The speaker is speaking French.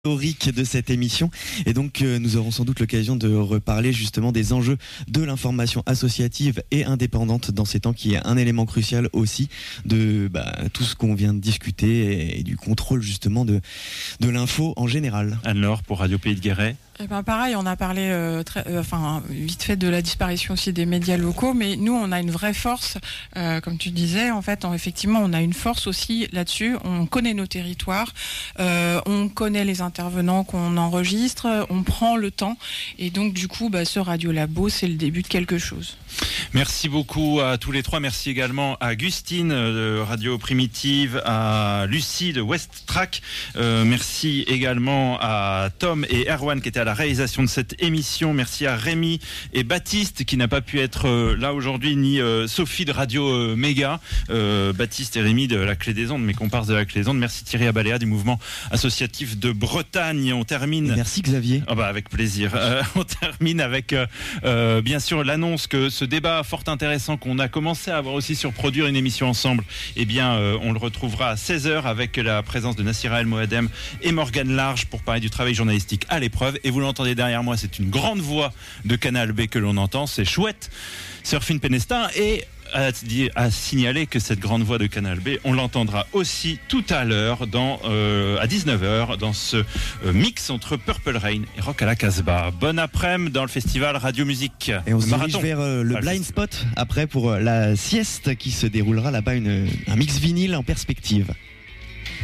Historique de cette émission et donc nous aurons sans doute l'occasion de reparler justement des enjeux de l'information associative et indépendante dans ces temps, qui est un élément crucial aussi de tout ce qu'on vient de discuter et du contrôle justement de l'info en général. Anne-Laure pour Radio Pays de Guéret. Pareil, on a parlé vite fait de la disparition aussi des médias locaux, mais nous on a une vraie force, comme tu disais, effectivement on a une force aussi là-dessus. On connaît nos territoires, on connaît les intervenants qu'on enregistre, on prend le temps, et donc du coup ce Radio Labo c'est le début de quelque chose. Merci beaucoup à tous les trois. Merci également à Gustine de Radio Primitive, à Lucie de West Track. Merci également à Tom et Erwan qui étaient à la réalisation de cette émission. Merci à Rémi et Baptiste qui n'a pas pu être là aujourd'hui, ni Sophie de Radio Méga. Baptiste et Rémi de la Clé des Ondes, mes comparses de la Clé des Ondes. Merci Thierry Abaléa du mouvement associatif de Bretagne. On termine. Et merci Xavier. Avec plaisir. On termine avec bien sûr l'annonce que ce débat fort intéressant qu'on a commencé à avoir aussi sur produire une émission ensemble, on le retrouvera à 16h avec la présence de Nassira El Moadem et Morgane Large pour parler du travail journalistique à l'épreuve. Et vous l'entendez derrière moi, c'est une grande voix de Canal B que l'on entend, c'est chouette. Surfine Penestin, et à signaler que cette grande voix de Canal B, on l'entendra aussi tout à l'heure à 19h dans ce mix entre Purple Rain et Rock à la Casbah. Bon après-midi dans le festival Radio Musique. Et on se dirige vers le Blind Spot après pour la sieste qui se déroulera là-bas, un mix vinyle en perspective.